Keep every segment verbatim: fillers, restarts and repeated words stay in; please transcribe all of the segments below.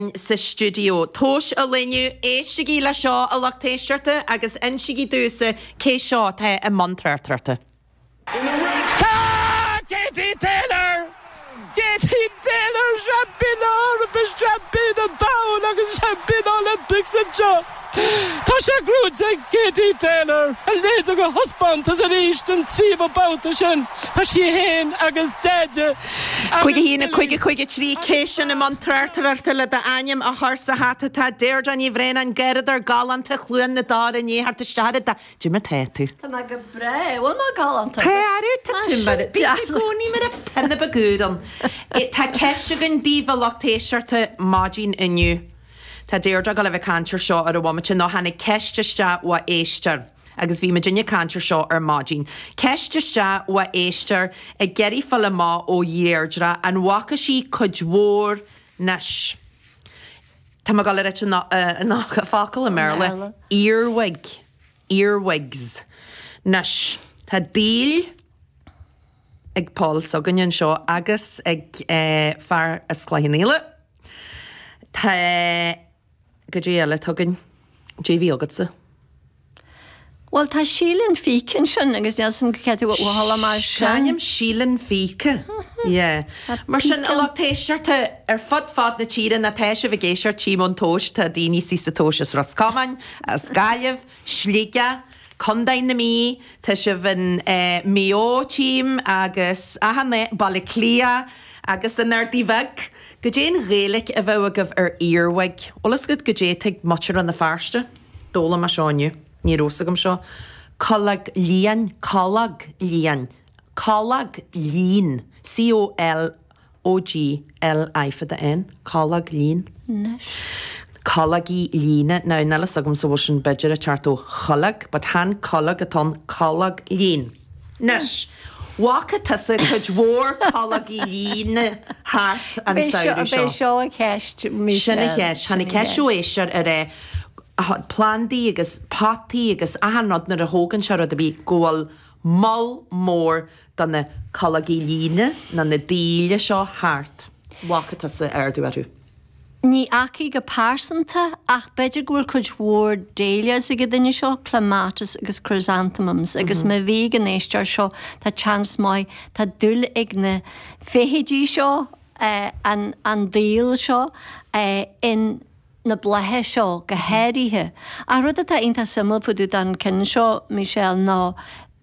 sa studio Tóis a leniu éistigí le seo a lachtéisiirte agus insigí dúsa cé seo the a mantrairtarta. Katie Taylor! Katie Taylor champion Olympics champion of down agus champion Olympics and Joe. Tasha Groods and Katie Taylor and later go husband as an Eastern Sea about the shin. Tashi Hain agus dead. Cuige hína cuige cuige trí céisian na mantrairtarta le da aim a harsa hata tá déir an íhréin an gerad ar galanta chluan na dar a níhar ta stad da Jimmy Tetu. Tá me go bre, bhfuil má galanta. Tá arú tá timbar. Bí gúní mar a penna bagúdan. Tá ceisigan díomh lachtéisiirta mágin inniu. Tá déirde go le bheith cantir seo ar a bhhaimite ná hanig ceististe wa éistear. Agus bhí Virginia cantir seo ar mágin. Ceististe wa éistear a geirí falla má ó dhéirdre an wacha sí cudhór nes. Tá me go le réite nach a fácail a merle. Earwig. Earwigs. Nes. Tá díl ag Paul Soganyan seo agus ag fear a sclaithníile. Tá go dé eile tugann J V agatsa. Well, tá sílan fícin sin agus neasam go ceú bhhala mar Seanim sílan fíca. Yeah. Mar sin a lachtéisiirte ar fud fad na tíre na téise bh géisiir tímón tóis tá daoine sísa tóis Roscommon, as Gaillimh, Slíge, Condain na mí, tá se bhain méo tím agus ahanna Ballyclia agus an Ardívig. Go déan réalaigh a bheith agah ar earwig. Olas go go dé teag muir an na fearste. Dóla mar seániu. Ní rósagam seo. Colag lían, colag lían. Colag lín. C O L O G L I for the N. Colag lín. Nes. Colagí líne. Now, nelas agam sa bhil sin beidir a chartó cholag, but han colag atá colag lín. Nes. Waka tasa cudhór colagí líne hart an saoire seo. Bé seo a ceist mí sinna cheist. Hanna ceistú éisiir ar é plandaí agus patí agus ahanod nar a hógan se rud a bhí ggóil mal mór dan na colagí líne na na díle seo hart. Waka tasa ardú arú. Ní aci go pásanta ach beidir gúil chuid mhór déilias a go duine seo clematis agus chrysanthemums agus me bhí gan éistear seo tá chans mai tá dul ag na féhéidí seo an díal seo in na blethe seo go héirithe. A rud a tá onanta simil fudú an cin seo Michelle ná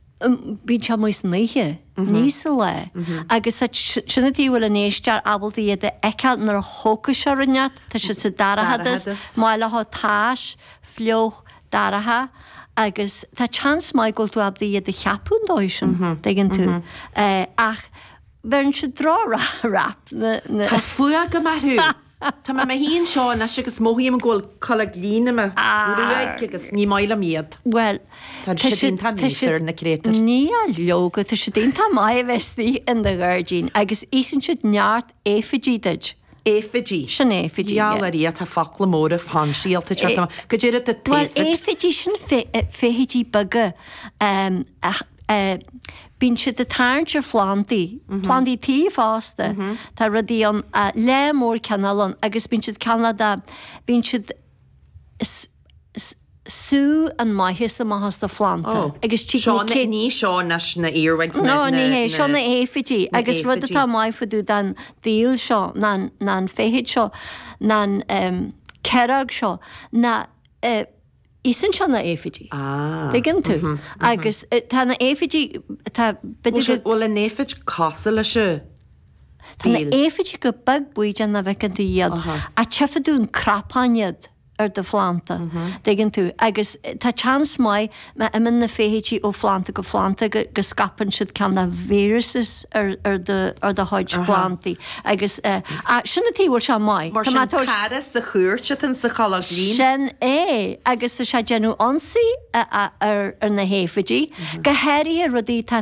bín se muos níthe, níos le. Agus sinna tí bhfuil an éistear abaltaí iad eicealt nar a thóca se rinneat, tá si sa darahadas, máile há táis, fleoch, daratha, agus tá chans mai ggóil tú abdaí iad a cheapún dóisin, dagan tú. Ach, bheann si drá rap. Tá fuair go marthú. Tá me híonn seo na sigus móíam an ggóil colag lína me ruaig agus ní maile miad. Well, Tá sé dín tá míar na crétar. Ní a leoga tá sé dín tá mai vestí in the Virgin agus ísan siad neart éfidíideid. Éfidí. Sin éfidí. Jálarí a tá fachla mór a fan síalta teartama. Go dtíad a téfid. Well, éfidí sin féhidí baga bín si de táirtir flantaí, plantaí tí fásta, tá rudí an le mór canalon, agus bín siad Canada, bín siad sú an maithis a mahas de flanta. Agus tí Seán ní seán nas na earwigs na... No, ní hé, seán na éfidí, agus rud atá mai fudú dan díl seo, na féhid seo, na cerag seo, na... Ísan se na éfidí. Ah. Digan tú. Agus tá na éfidí... Bhfuil an éfid casa le se? Tá na éfidí go bag buidean na bhecan tú iad. A tefadún crapáinead ar de flanta. Digan tú. Agus tá chans mai me iman na féhidí ó flanta go flanta go scapan siad can na viruses ar de háid plantaí. Agus sinna tíhil se mai. Mar sin caras sa chuirte an sa chalag lín? Sin é. Agus sa se genú ansaí ar na héfidí. Go héirithe rudí tá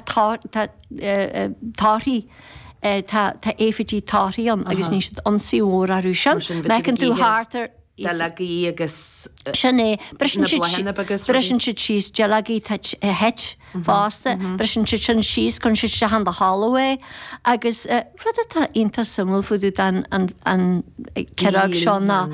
táirí tá éfidí táiríon agus ní siad ansaí ór arú sin. Mecinn tú hátar Delagaí agus Sinné brisin si síos gelagaí het fásta, brisin si sin síos chun si se han de Holloway agus rud atá inta sumul fuú an ceag seo ná